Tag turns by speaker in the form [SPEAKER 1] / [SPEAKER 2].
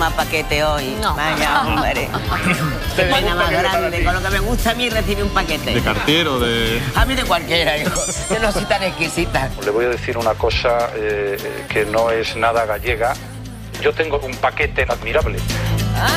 [SPEAKER 1] más paquete hoy.
[SPEAKER 2] No.
[SPEAKER 1] Vaya, hombre. Qué pena más grande. Con lo que me gusta a mí recibir un paquete.
[SPEAKER 3] ¿De cartero, de...?
[SPEAKER 1] A mí de cualquiera, hijo. Yo no soy tan exquisita.
[SPEAKER 4] Le voy a decir una cosa que no es nada gallega. Yo tengo un paquete admirable.